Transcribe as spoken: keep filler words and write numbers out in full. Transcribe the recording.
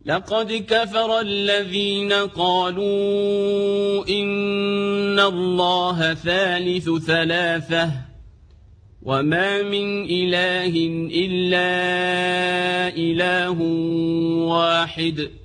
لقد كفر الذين قالوا إن الله ثالث ثلاثة وما من إله إلا إله واحد